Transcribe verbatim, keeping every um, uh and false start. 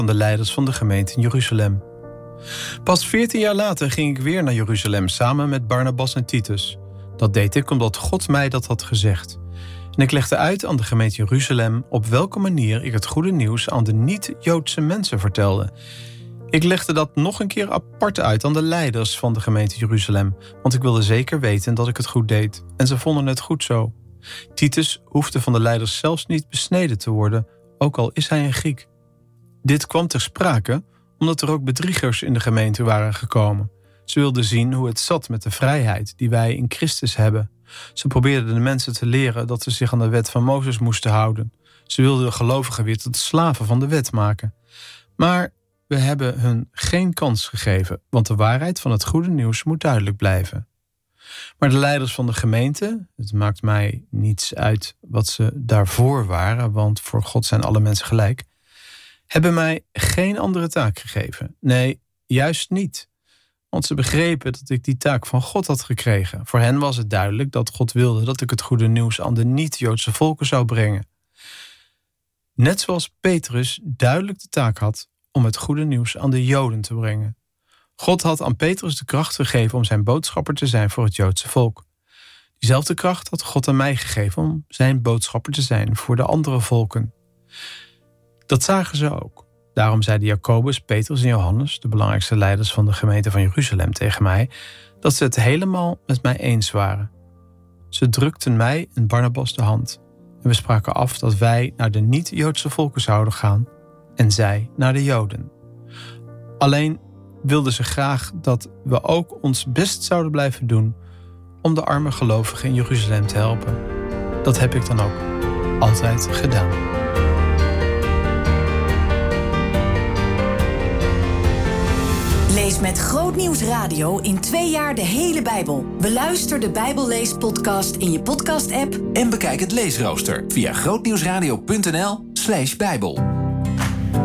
van de leiders van de gemeente in Jeruzalem. Pas veertien jaar later ging ik weer naar Jeruzalem samen met Barnabas en Titus. Dat deed ik omdat God mij dat had gezegd. En ik legde uit aan de gemeente Jeruzalem op welke manier ik het goede nieuws aan de niet-Joodse mensen vertelde. Ik legde dat nog een keer apart uit aan de leiders van de gemeente Jeruzalem, want ik wilde zeker weten dat ik het goed deed. En ze vonden het goed zo. Titus hoefde van de leiders zelfs niet besneden te worden, ook al is hij een Griek. Dit kwam ter sprake omdat er ook bedriegers in de gemeente waren gekomen. Ze wilden zien hoe het zat met de vrijheid die wij in Christus hebben. Ze probeerden de mensen te leren dat ze zich aan de wet van Mozes moesten houden. Ze wilden de gelovigen weer tot slaven van de wet maken. Maar we hebben hun geen kans gegeven, want de waarheid van het goede nieuws moet duidelijk blijven. Maar de leiders van de gemeente, het maakt mij niets uit wat ze daarvoor waren, want voor God zijn alle mensen gelijk, hebben mij geen andere taak gegeven. Nee, juist niet. Want ze begrepen dat ik die taak van God had gekregen. Voor hen was het duidelijk dat God wilde dat ik het goede nieuws aan de niet-Joodse volken zou brengen. Net zoals Petrus duidelijk de taak had om het goede nieuws aan de Joden te brengen. God had aan Petrus de kracht gegeven om zijn boodschapper te zijn voor het Joodse volk. Diezelfde kracht had God aan mij gegeven om zijn boodschapper te zijn voor de andere volken. Dat zagen ze ook. Daarom zeiden Jacobus, Petrus en Johannes, de belangrijkste leiders van de gemeente van Jeruzalem, tegen mij, dat ze het helemaal met mij eens waren. Ze drukten mij en Barnabas de hand. En we spraken af dat wij naar de niet-Joodse volken zouden gaan en zij naar de Joden. Alleen wilden ze graag dat we ook ons best zouden blijven doen om de arme gelovigen in Jeruzalem te helpen. Dat heb ik dan ook altijd gedaan. Lees met Groot Nieuws Radio in twee jaar de hele Bijbel. Beluister de Bijbelleespodcast in je podcast-app en bekijk het leesrooster via grootnieuwsradio punt n l slash bijbel.